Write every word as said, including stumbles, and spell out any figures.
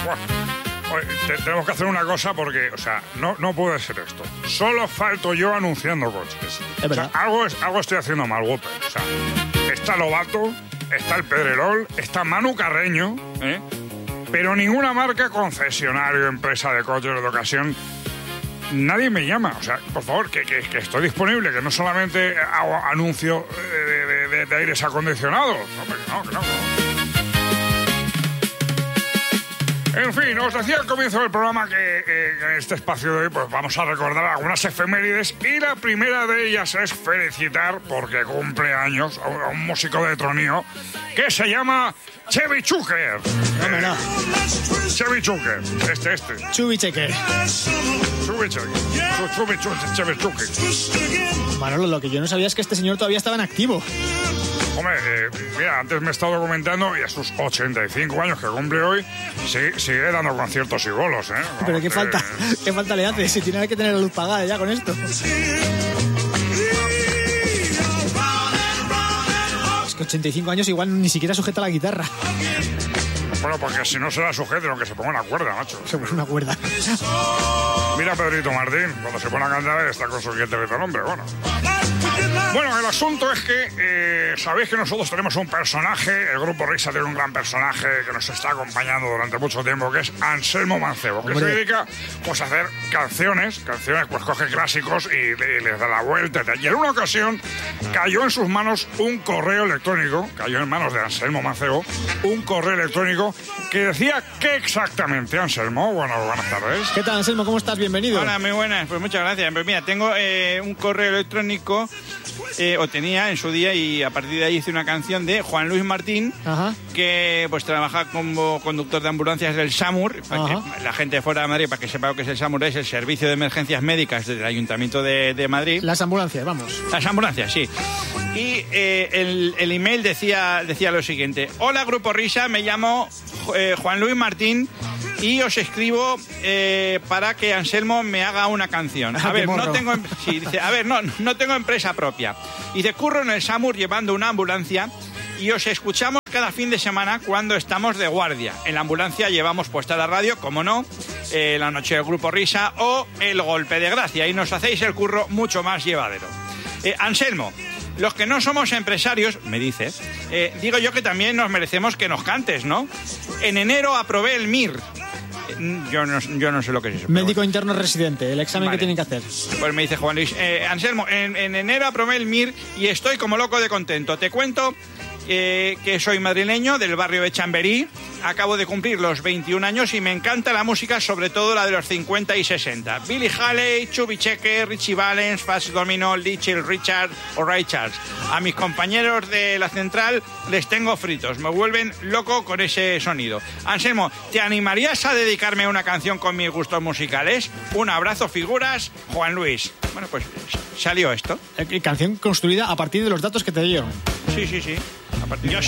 Oye, te, tenemos que hacer una cosa porque, o sea, no, no puede ser esto. Solo falto yo anunciando coches. Es verdad. O sea, algo, es, algo estoy haciendo mal, Whopper. O sea, está Lobato, está el Pedrerol, está Manu Carreño, ¿eh? Pero ninguna marca, concesionario, empresa de coches de ocasión, nadie me llama. O sea, por favor, que, que, que estoy disponible, que no solamente hago anuncio de, de, de, de aires acondicionados. Hombre, que no, que no, no. En fin, os decía al comienzo del programa que, que, que en este espacio de hoy pues vamos a recordar algunas efemérides y la primera de ellas es felicitar porque cumple años a un, a un músico de tronío que se llama Chevy Chukar. No, no, no. Chevy Chukar, este, este. Chubby Checker. Chevy Chukar. Chevy Chukar, Chevy Chukar. Manolo, lo que yo no sabía es que este señor todavía estaba en activo. Hombre, eh, mira, antes me he estado documentando y a sus ochenta y cinco años que cumple hoy sigue, sigue dando conciertos y bolos, ¿eh? Pero Vamos, qué eh, falta, qué falta le hace si tiene que tener la luz pagada ya con esto. Es que ochenta y cinco años igual ni siquiera sujeta la guitarra. Bueno, porque si no se la sujete, aunque se ponga una cuerda, macho. Se pone una cuerda. Mira a Pedrito Martín, cuando se pone a cantar está con su guitarrita el hombre, bueno. Bueno, el asunto es que eh, sabéis que nosotros tenemos un personaje, el Grupo Risa tiene un gran personaje que nos está acompañando durante mucho tiempo, que es Anselmo Mancebo, que Hombre. se dedica pues, a hacer canciones, canciones, pues coge clásicos y, y les da la vuelta. Y en una ocasión cayó en sus manos un correo electrónico, cayó en manos de Anselmo Mancebo, un correo electrónico que decía ¿qué exactamente, Anselmo? Bueno, buenas tardes. ¿Qué tal, Anselmo? ¿Cómo estás? Bienvenido. Hola, muy buenas, pues muchas gracias. Pues mira, tengo eh, un correo electrónico, eh, o tenía en su día, y a partir de ahí hice una canción de Juan Luis Martín, Ajá. que pues trabaja como conductor de ambulancias del SAMUR, para Ajá. que la gente de fuera de Madrid, para que sepa lo que es el SAMUR, es el Servicio de Emergencias Médicas del Ayuntamiento de, de Madrid. Las ambulancias, vamos. Las ambulancias, sí. Y eh, el, el email decía, decía lo siguiente: hola Grupo Risa, me llamo eh, Juan Luis Martín y os escribo eh, para que Anselmo me haga una canción. Ah, A ver, qué morro. no tengo, em- sí, dice, a ver, no, no tengo empresa propia. Dice, curro en el SAMUR llevando una ambulancia y os escuchamos cada fin de semana cuando estamos de guardia. En la ambulancia llevamos puesta la radio, como no, eh, la noche del Grupo Risa o el Golpe de Gracia, y nos hacéis el curro mucho más llevadero. Eh, Anselmo, los que no somos empresarios, me dice, eh, digo yo que también nos merecemos que nos cantes, ¿no? En enero aprobé el M I R. Eh, Yo no, yo no sé lo que es eso. pero Médico bueno. interno residente, el examen Vale. que tienen que hacer. Pues me dice Juan Luis, eh, Anselmo, en, en enero aprobé el M I R y estoy como loco de contento. Te cuento eh, que soy madrileño del barrio de Chamberí, acabo de cumplir los veintiún años y me encanta la música, sobre todo la de los cincuenta y sesenta. Billy Haley, Chubby Checker, Richie Valens, Fats Domino, Little Richard o Ray Charles. A mis compañeros de la central les tengo fritos, me vuelven loco con ese sonido. Anselmo, ¿te animarías a dedicarme una canción con mis gustos musicales? Un abrazo, figuras, Juan Luis. Bueno, pues salió esto. Eh, Canción construida a partir de los datos que te dio. Sí, sí, sí. A partir Yo de...